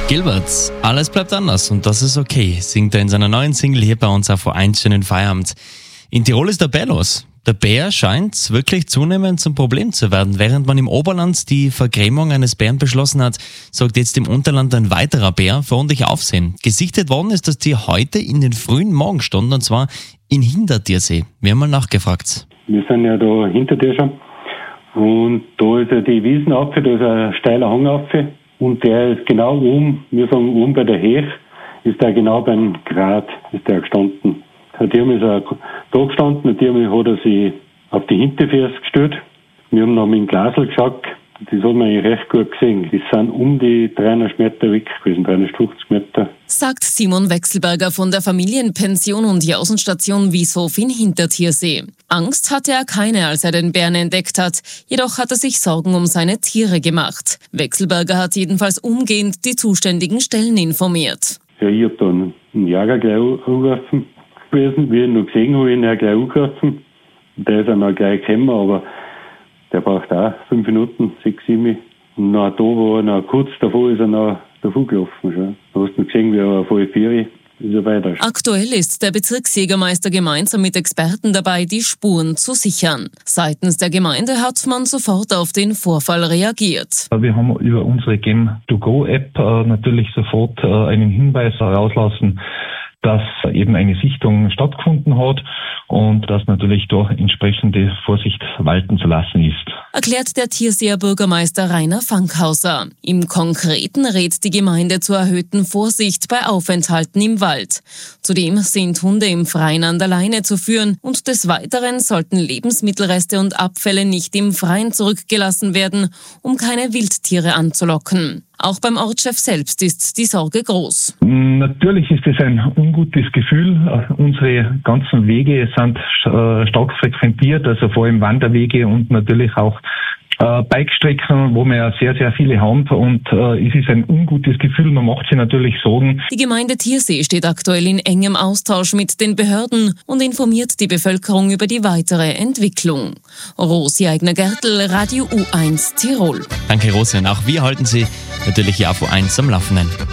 Gilbert, alles bleibt anders und das ist okay, singt er in seiner neuen Single hier bei uns auf Vor1 schönen Feierabend. In Tirol ist der Bär los. Der Bär scheint wirklich zunehmend zum Problem zu werden. Während man im Oberland die Vergrämung eines Bären beschlossen hat, sorgt jetzt im Unterland ein weiterer Bär für ordentlich Aufsehen. Gesichtet worden ist das Tier heute in den frühen Morgenstunden und zwar in Hintertiersee. Wir haben mal nachgefragt. Wir sind ja da hinter dir schon und da ist ja die Wiesenapfel, da ist ein steiler Hangapfel. Und der ist genau oben, wir sagen oben bei der Hech, ist der genau beim Grat, ist der gestanden. Der Tier ist auch da gestanden, der Tier hat er sich auf die Hinterfüße gestellt. Wir haben noch mit dem Glasl geschaut, das hat man eigentlich recht gut gesehen. Das sind um die 300 Meter weg gewesen, 350 Meter. Sagt Simon Wechselberger von der Familienpension und die Außenstation Wieshof in Hintertiersee. Angst hatte er keine, als er den Bären entdeckt hat. Jedoch hat er sich Sorgen um seine Tiere gemacht. Wechselberger hat jedenfalls umgehend die zuständigen Stellen informiert. Ja, ich habe dann einen Jäger gleich angerufen gewesen. Wie ich ihn noch gesehen habe, ich ihn gleich angerufen. Der ist dann auch gleich gekommen, aber der braucht auch 5 Minuten, 6, 7. Und noch da war er noch kurz davor, ist er noch davon gelaufen. Schon. Da hast du gesehen, wie er vor 4 ist er weiter. Aktuell ist der Bezirksjägermeister gemeinsam mit Experten dabei, die Spuren zu sichern. Seitens der Gemeinde hat man sofort auf den Vorfall reagiert. Wir haben über unsere Game2Go-App natürlich sofort einen Hinweis rauslassen, dass eben eine Sichtung stattgefunden hat und dass natürlich da entsprechende Vorsicht walten zu lassen ist. Erklärt der Tierseer Bürgermeister Rainer Fankhauser. Im Konkreten rät die Gemeinde zur erhöhten Vorsicht bei Aufenthalten im Wald. Zudem sind Hunde im Freien an der Leine zu führen und des Weiteren sollten Lebensmittelreste und Abfälle nicht im Freien zurückgelassen werden, um keine Wildtiere anzulocken. Auch beim Ortschef selbst ist die Sorge groß. Natürlich ist es ein ungutes Gefühl. Unsere ganzen Wege sind stark frequentiert, also vor allem Wanderwege und natürlich auch Bikestrecken, wo wir ja sehr, sehr viele haben. Und es ist ein ungutes Gefühl, man macht sich natürlich Sorgen. Die Gemeinde Tiersee steht aktuell in engem Austausch mit den Behörden und informiert die Bevölkerung über die weitere Entwicklung. Rosi Eigner-Gertl, Radio U1 Tirol. Danke Rosi und auch wir halten Sie natürlich hier auf Vor1 am Laufenden.